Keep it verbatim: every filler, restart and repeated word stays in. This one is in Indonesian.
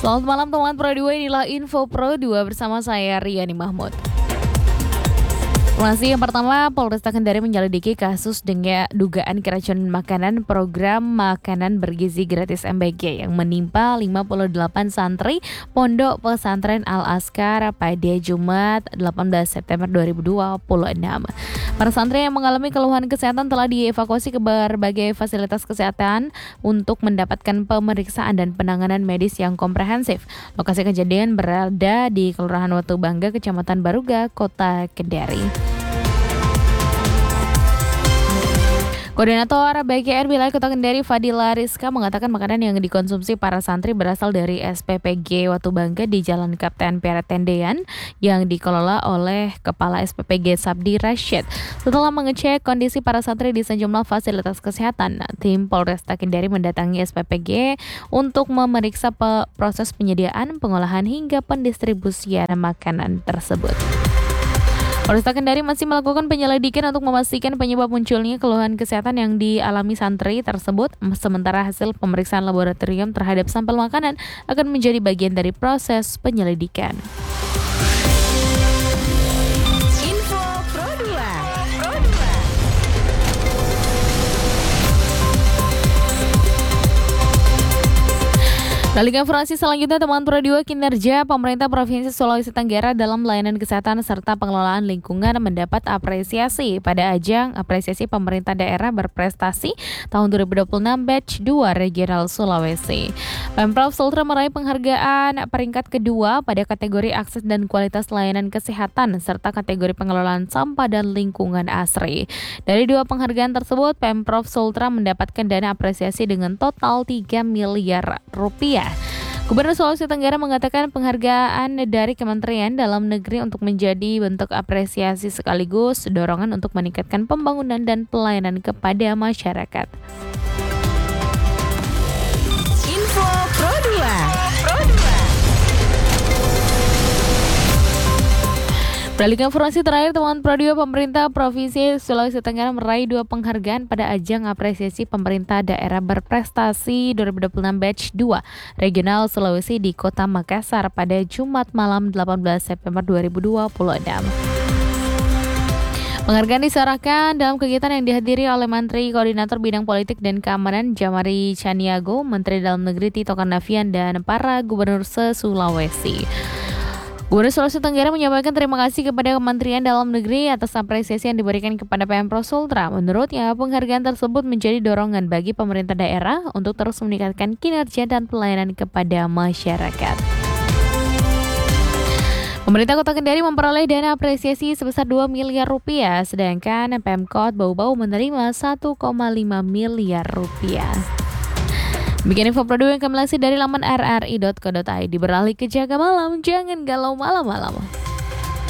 Selamat malam teman Pro dua, inilah Info Pro dua bersama saya Riani Mahmud. Informasi yang pertama, Polresta Kendari menyelidiki kasus dengan dugaan keracunan makanan program makanan bergizi gratis M B G yang menimpa lima puluh delapan santri Pondok Pesantren Al-Azkar pada Jumat delapan belas September dua ribu dua puluh enam. Para santri yang mengalami keluhan kesehatan telah dievakuasi ke berbagai fasilitas kesehatan untuk mendapatkan pemeriksaan dan penanganan medis yang komprehensif. Lokasi kejadian berada di Kelurahan Watu Bangga, Kecamatan Baruga, Kota Kendari. Koordinator B K R Wilayah Kota Kendari Fadila Rizka mengatakan makanan yang dikonsumsi para santri berasal dari S P P G Watu Bangga di Jalan Kapten Piara Tendean yang dikelola oleh Kepala S P P G Sabdi Rashid. Setelah mengecek kondisi para santri di sejumlah fasilitas kesehatan, tim Polresta Kendari mendatangi S P P G untuk memeriksa pe- proses penyediaan, pengolahan hingga pendistribusian makanan tersebut. Polresta Kendari masih melakukan penyelidikan untuk memastikan penyebab munculnya keluhan kesehatan yang dialami santri tersebut. Sementara hasil pemeriksaan laboratorium terhadap sampel makanan akan menjadi bagian dari proses penyelidikan. Info Pro dua. Beralih ke informasi selanjutnya, teman Pro dua, kinerja pemerintah Provinsi Sulawesi Tenggara dalam layanan kesehatan serta pengelolaan lingkungan mendapat apresiasi pada ajang apresiasi pemerintah daerah berprestasi tahun dua ribu dua puluh enam Batch dua Regional Sulawesi. Pemprov Sultra meraih penghargaan peringkat kedua pada kategori akses dan kualitas layanan kesehatan serta kategori pengelolaan sampah dan lingkungan asri. Dari dua penghargaan tersebut, Pemprov Sultra mendapatkan dana apresiasi dengan total tiga miliar rupiah. Gubernur Sulawesi Tenggara mengatakan penghargaan dari Kementerian Dalam Negeri untuk menjadi bentuk apresiasi sekaligus dorongan untuk meningkatkan pembangunan dan pelayanan kepada masyarakat. Info Pro dua. Beralih ke informasi terakhir, teman Pro dua, pemerintah Provinsi Sulawesi Tenggara meraih dua penghargaan pada ajang apresiasi pemerintah daerah berprestasi dua ribu dua puluh enam Batch dua Regional Sulawesi di Kota Makassar pada Jumat malam delapan belas September dua ribu dua puluh enam. Penghargaan diserahkan dalam kegiatan yang dihadiri oleh Menteri Koordinator Bidang Politik dan Keamanan Jamari Chaniago, Menteri Dalam Negeri Tito Karnavian, dan para gubernur se-Sulawesi. Gubernur Sulawesi Tenggara menyampaikan terima kasih kepada Kementerian Dalam Negeri atas apresiasi yang diberikan kepada Pemprov Sultra. Menurutnya, penghargaan tersebut menjadi dorongan bagi pemerintah daerah untuk terus meningkatkan kinerja dan pelayanan kepada masyarakat. Pemerintah Kota Kendari memperoleh dana apresiasi sebesar dua miliar rupiah, sedangkan Pemkot Bau-Bau menerima satu koma lima miliar rupiah. Bikin info produk yang kami lansir dari laman r r i dot co dot i d. Beralih ke Jaga Malam, jangan galau malam-malam.